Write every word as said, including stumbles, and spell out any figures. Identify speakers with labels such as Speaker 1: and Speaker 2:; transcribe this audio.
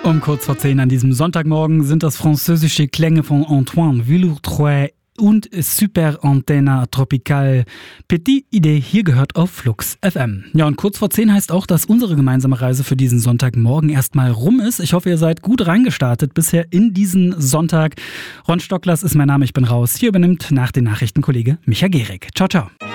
Speaker 1: Um kurz vor zehn an diesem Sonntagmorgen sind das französische Klänge von Antoine Villotrouet und Super Antenne Tropical. Petit Idee hier gehört auf Flux F M. Ja, und kurz vor zehn heißt auch, dass unsere gemeinsame Reise für diesen Sonntagmorgen erstmal rum ist. Ich hoffe, ihr seid gut reingestartet bisher in diesen Sonntag. Ron Stocklers ist mein Name, ich bin raus. Hier übernimmt nach den Nachrichten Kollege Micha Gehrig. Ciao, ciao.